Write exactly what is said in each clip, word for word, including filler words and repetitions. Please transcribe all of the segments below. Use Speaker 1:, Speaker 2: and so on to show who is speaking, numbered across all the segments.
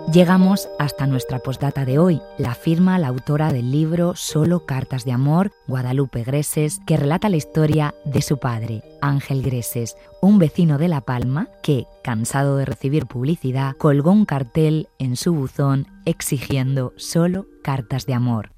Speaker 1: Llegamos hasta nuestra postdata de hoy. La firma la autora del libro Solo cartas de amor, Guadalupe Greses, que relata la historia de su padre, Ángel Greses, un vecino de La Palma que, cansado de recibir publicidad, colgó un cartel en su buzón exigiendo solo cartas de amor.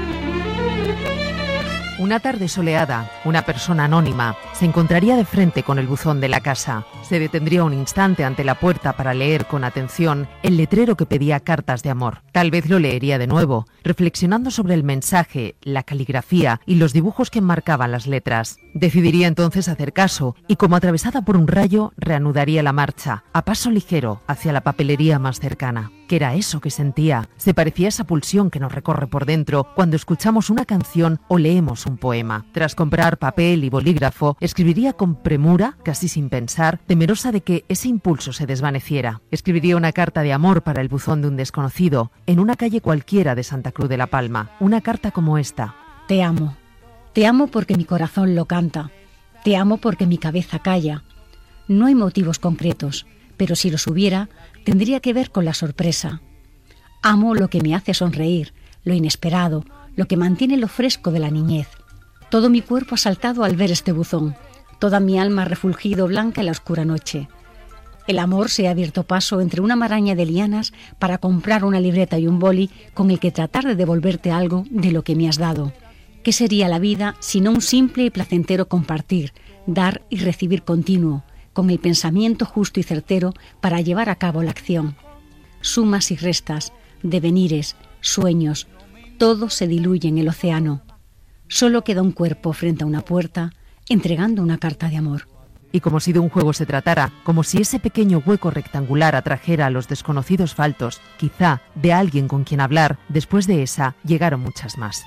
Speaker 2: Una tarde soleada, una persona anónima se encontraría de frente con el buzón de la casa. Se detendría un instante ante la puerta para leer con atención el letrero que pedía cartas de amor. Tal vez lo leería de nuevo, reflexionando sobre el mensaje, la caligrafía y los dibujos que enmarcaban las letras. Decidiría entonces hacer caso y, como atravesada por un rayo, reanudaría la marcha, a paso ligero, hacia la papelería más cercana. ¿Qué era eso que sentía? Se parecía a esa pulsión que nos recorre por dentro cuando escuchamos una canción o leemos un poema. Tras comprar papel y bolígrafo, escribiría con premura, casi sin pensar, temerosa de que ese impulso se desvaneciera. Escribiría una carta de amor para el buzón de un desconocido, en una calle cualquiera de Santa Cruz de la Palma. Una carta como esta.
Speaker 3: Te amo. Te amo porque mi corazón lo canta. Te amo porque mi cabeza calla. No hay motivos concretos, pero si los hubiera, tendría que ver con la sorpresa. Amo lo que me hace sonreír, lo inesperado, lo que mantiene lo fresco de la niñez. Todo mi cuerpo ha saltado al ver este buzón, toda mi alma ha refulgido blanca en la oscura noche. El amor se ha abierto paso entre una maraña de lianas para comprar una libreta y un boli con el que tratar de devolverte algo de lo que me has dado. ¿Qué sería la vida sino un simple y placentero compartir, dar y recibir continuo, con el pensamiento justo y certero para llevar a cabo la acción? Sumas y restas, devenires, sueños, todo se diluye en el océano. Solo queda un cuerpo frente a una puerta, entregando una carta de amor.
Speaker 2: Y como si de un juego se tratara, como si ese pequeño hueco rectangular atrajera a los desconocidos faltos, quizá de alguien con quien hablar, después de esa llegaron muchas más.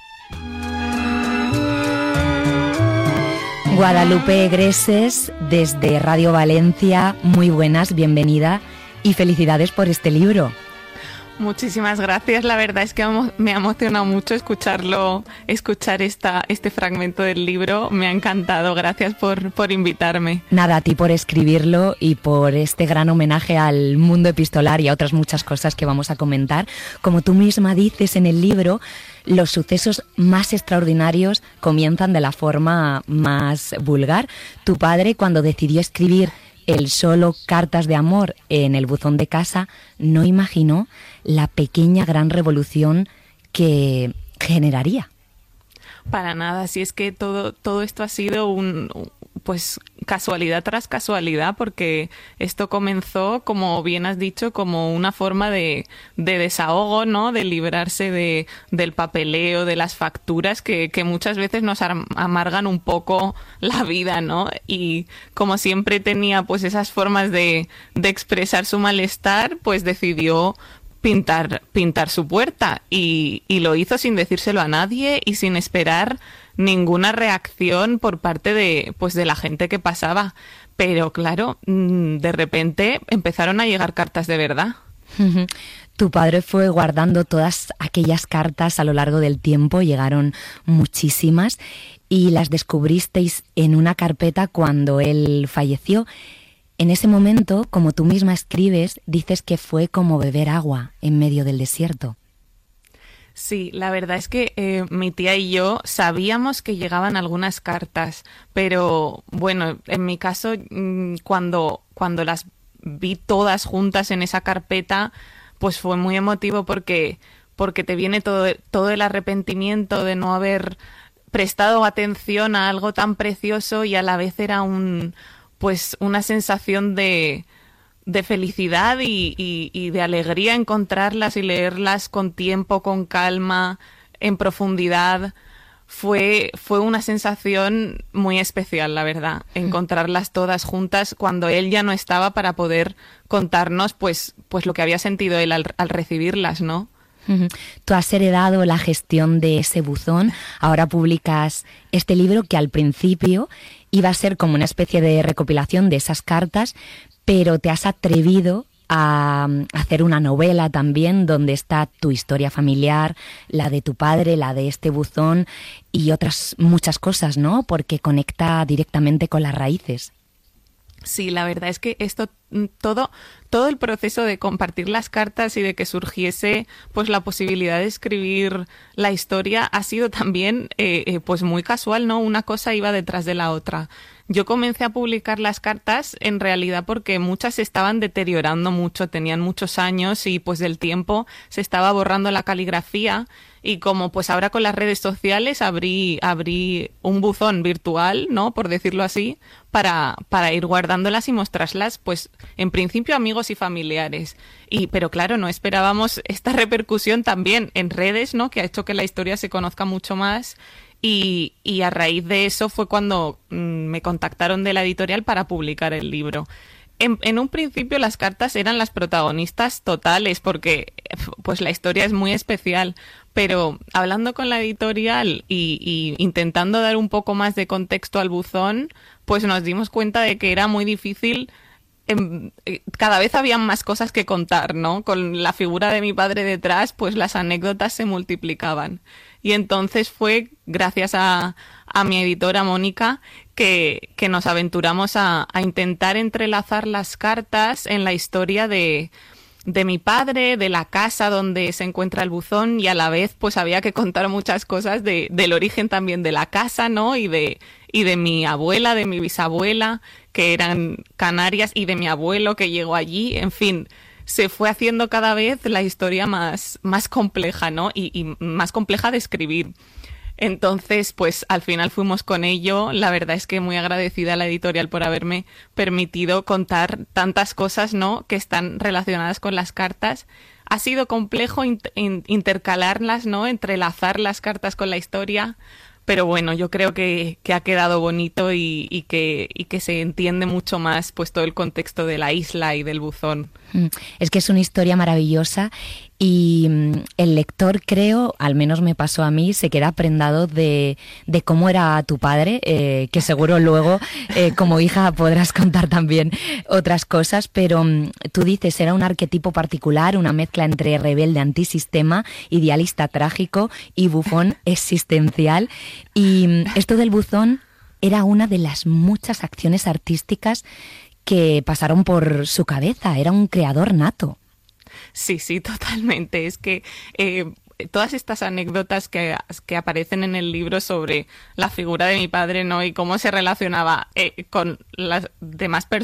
Speaker 1: Guadalupe Greses, desde Radio Valencia, muy buenas, bienvenida y felicidades por este libro.
Speaker 4: Muchísimas gracias, la verdad es que me ha emocionado mucho escucharlo, escuchar esta, este fragmento del libro, me ha encantado, gracias por, por invitarme.
Speaker 1: Nada, a ti por escribirlo y por este gran homenaje al mundo epistolar y a otras muchas cosas que vamos a comentar. Como tú misma dices en el libro, los sucesos más extraordinarios comienzan de la forma más vulgar. Tu padre, cuando decidió escribir el solo cartas de amor en el buzón de casa, no imaginó la pequeña gran revolución que generaría.
Speaker 4: Para nada, si es que todo, todo esto ha sido un, pues casualidad tras casualidad, porque esto comenzó, como bien has dicho, como una forma de, de desahogo, ¿no? De librarse de, del papeleo, de las facturas que, que muchas veces nos amargan un poco la vida, ¿no? Y como siempre tenía pues esas formas de, de expresar su malestar, pues decidió pintar, pintar su puerta y, y lo hizo sin decírselo a nadie y sin esperar ninguna reacción por parte de, pues, de la gente que pasaba. Pero claro, de repente empezaron a llegar cartas de verdad.
Speaker 1: Tu padre fue guardando todas aquellas cartas a lo largo del tiempo, llegaron muchísimas y las descubristeis en una carpeta cuando él falleció. En ese momento, como tú misma escribes, dices que fue como beber agua en medio del desierto.
Speaker 4: Sí, la verdad es que eh, mi tía y yo sabíamos que llegaban algunas cartas, pero bueno, en mi caso, cuando, cuando las vi todas juntas en esa carpeta, pues fue muy emotivo porque, porque te viene todo, todo el arrepentimiento de no haber prestado atención a algo tan precioso y a la vez era un... pues una sensación de, de felicidad y, y, y de alegría encontrarlas y leerlas con tiempo, con calma, en profundidad. Fue, fue una sensación muy especial, la verdad, encontrarlas todas juntas cuando él ya no estaba para poder contarnos pues, pues lo que había sentido él al, al recibirlas, ¿no?
Speaker 1: Tú has heredado la gestión de ese buzón, ahora publicas este libro que al principio iba a ser como una especie de recopilación de esas cartas, pero te has atrevido a hacer una novela también donde está tu historia familiar, la de tu padre, la de este buzón y otras muchas cosas, ¿no? Porque conecta directamente con las raíces.
Speaker 4: Sí, la verdad es que esto, todo, todo el proceso de compartir las cartas y de que surgiese pues la posibilidad de escribir la historia ha sido también eh, eh, pues muy casual, ¿no? Una cosa iba detrás de la otra. Yo comencé a publicar las cartas en realidad porque muchas se estaban deteriorando mucho, tenían muchos años y pues del tiempo se estaba borrando la caligrafía. Y como pues ahora con las redes sociales abrí, abrí un buzón virtual, ¿no? Por decirlo así, para, para ir guardándolas y mostrarlas, pues en principio a amigos y familiares. Y, pero claro, no esperábamos esta repercusión también en redes, ¿no? Que ha hecho que la historia se conozca mucho más. Y, y a raíz de eso fue cuando mmm, me contactaron de la editorial para publicar el libro. En, en un principio las cartas eran las protagonistas totales porque pues la historia es muy especial, pero hablando con la editorial y, y intentando dar un poco más de contexto al buzón, pues nos dimos cuenta de que era muy difícil. Cada vez habían más cosas que contar, ¿no? Con la figura de mi padre detrás, pues las anécdotas se multiplicaban. Y entonces fue gracias a, a mi editora Mónica que, que nos aventuramos a, a intentar entrelazar las cartas en la historia de, de mi padre, de la casa donde se encuentra el buzón, y a la vez pues había que contar muchas cosas de, del origen también de la casa, ¿no? Y de, y de mi abuela, de mi bisabuela, que eran canarias, y de mi abuelo que llegó allí, en fin. Se fue haciendo cada vez la historia más, más compleja, ¿no? Y, y más compleja de escribir. Entonces, pues al final fuimos con ello. La verdad es que muy agradecida a la editorial por haberme permitido contar tantas cosas, ¿no? Que están relacionadas con las cartas. Ha sido complejo in- in- intercalarlas, ¿no? Entrelazar las cartas con la historia. Pero bueno, yo creo que, que ha quedado bonito y, y, que, y que se entiende mucho más pues todo el contexto de la isla y del buzón.
Speaker 1: Es que es una historia maravillosa y el lector, creo, al menos me pasó a mí, se queda prendado de, de cómo era tu padre, eh, que seguro luego eh, como hija podrás contar también otras cosas, pero tú dices, era un arquetipo particular, una mezcla entre rebelde antisistema, idealista trágico y bufón existencial. Y esto del buzón era una de las muchas acciones artísticas que pasaron por su cabeza, era un creador nato.
Speaker 4: Sí, sí, totalmente. Es que eh, todas estas anécdotas que, que aparecen en el libro sobre la figura de mi padre, ¿no? Y cómo se relacionaba eh, con las demás personas